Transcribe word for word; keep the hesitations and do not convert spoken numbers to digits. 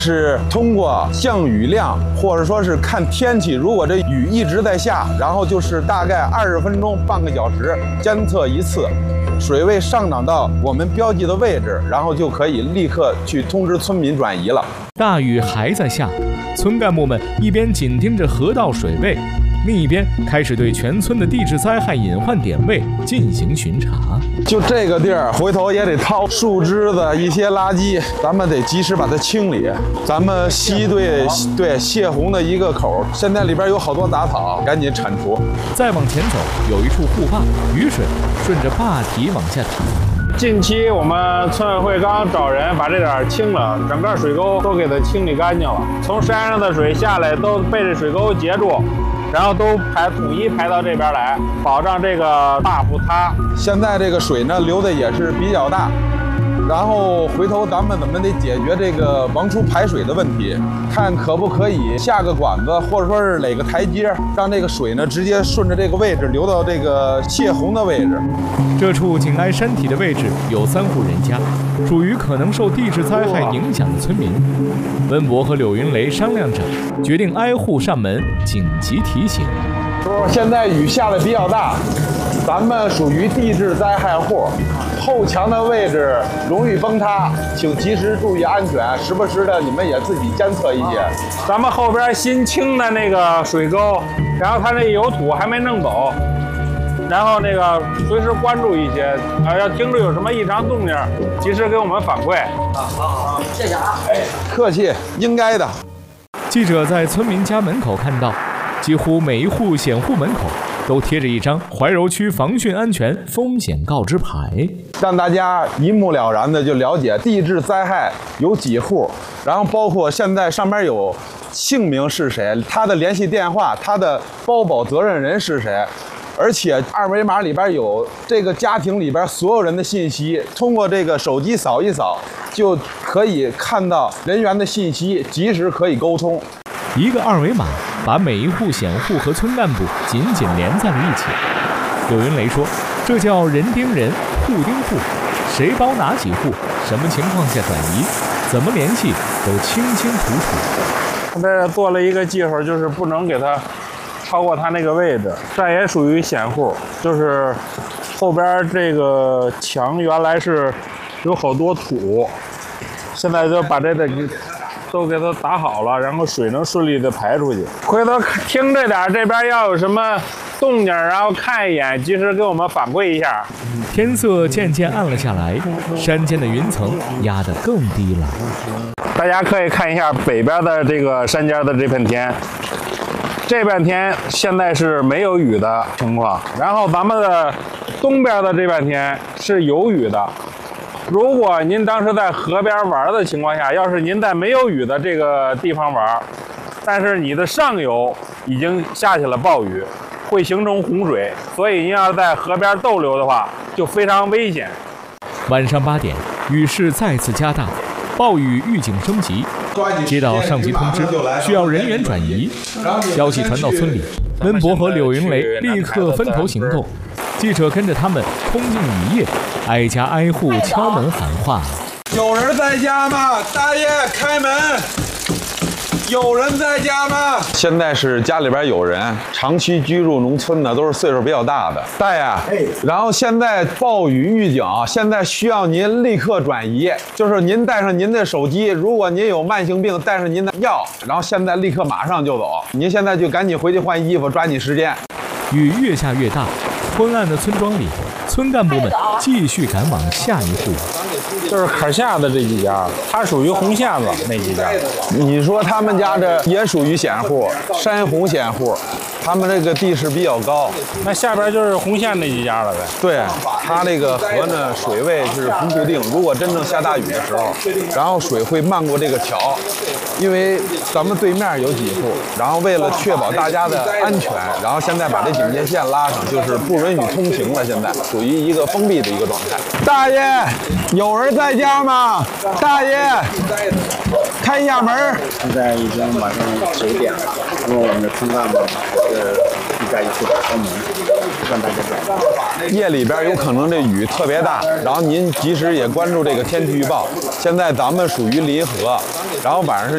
是通过降雨量，或者说是看天气，如果这雨一直在下，然后就是大概二十分钟、半个小时监测一次，水位上涨到我们标记的位置，然后就可以立刻去通知村民转移了。 大雨还在下，村干部们一边紧盯着河道水位，另一边开始对全村的地质灾害隐患点位进行巡查。 就这个地儿，回头也得掏树枝子、一些垃圾，咱们得及时把它清理。咱们西对对泄洪的一个口，现在里边有好多杂草，赶紧铲除。 再往前走，有一处护坝，雨水顺着坝体往下淌。 近期我们村委会刚找人把这点儿清了，整个水沟都给它清理干净了。从山上的水下来都被这水沟截住，然后都排统一排到这边来，保障这个坝不塌。 现在这个水呢流的也是比较大，然后回头咱们怎么得解决这个往出排水的问题，看可不可以下个管子，或者说是垒个台阶，让这个水呢直接顺着这个位置流到这个泄洪的位置。 这处紧挨山体的位置有三户人家，属于可能受地质灾害影响的村民。温博和柳云雷商量着，决定挨户上门紧急提醒。 说现在雨下的比较大，咱们属于地质灾害户，后墙的位置容易崩塌，请及时注意安全，时不时的你们也自己监测一些。 咱们后边新清的那个水沟，然后它那有土还没弄走，然后那个随时关注一些，呃，要听着有什么异常动静，及时给我们反馈。 啊，好好，谢谢啊。 哎，客气，应该的。 记者在村民家门口看到，几乎每一户险户门口都贴着一张怀柔区防汛安全风险告知牌， 让大家一目了然的就了解地质灾害有几户，然后包括现在上面有姓名是谁，他的联系电话，他的包保责任人是谁，而且二维码里边有这个家庭里边所有人的信息，通过这个手机扫一扫，就可以看到人员的信息，及时可以沟通。 一个二维码把每一户险户和村干部紧紧连在了一起。柳云雷说，这叫人盯人，户盯户，谁包哪几户，什么情况下转移，怎么联系都清清楚楚。 他这做了一个记号，就是不能给他超过他那个位置，这也属于险户，就是后边这个墙原来是有好多土，现在就把这个都给它打好了，然后水能顺利的排出去。回头听着点，这边要有什么动静，然后看一眼，及时给我们反馈一下。 天色渐渐暗了下来，山间的云层压得更低了。 大家可以看一下北边的这个山间的这片天，这半天现在是没有雨的情况，然后咱们的东边的这半天是有雨的。如果您当时在河边玩的情况下，要是您在没有雨的这个地方玩，但是你的上游已经下起了暴雨，会形成洪水，所以您要在河边逗留的话，就非常危险。 晚上八点，雨势再次加大，暴雨预警升级。接到上级通知，需要人员转移。消息传到村里，温博和柳云雷立刻分头行动。记者跟着他们冲进雨夜，挨家挨户敲门喊话：“ 有人在家吗？大爷，开门！有人在家吗？”现在是家里边有人，长期居住农村的，都是岁数比较大的。大爷，然后现在暴雨预警，现在需要您立刻转移，就是您带上您的手机，如果您有慢性病，带上您的药，然后现在立刻马上就走。您现在就赶紧回去换衣服，抓紧时间。 雨越下越大，昏暗的村庄里，村干部们继续赶往下一户。 就是坎下的这几家，它属于红线子那几家。 你说他们家这也属于险户，山洪险户，他们这个地势比较高。 那下边就是红线那几家了呗。 对，它这个河呢，水位是不固定。如果真正下大雨的时候，然后水会漫过这个桥，因为咱们对面有几户，然后为了确保大家的安全，然后现在把这警戒线拉上，就是不允许通行了。现在属于一个封闭的一个状态。大爷，有人在家吗？大爷，开一下门。 现在已经晚上十一点了，那么我们的村干部是一家一户的敲门，让大家转移。 夜里边有可能这雨特别大，然后您及时也关注这个天气预报。现在咱们属于临河，然后晚上是